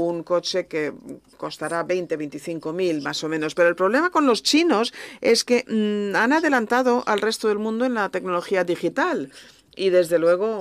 un coche que costará 20, 25.000 más o menos. Pero el problema con los chinos es que han adelantado al resto del mundo en la tecnología digital y desde luego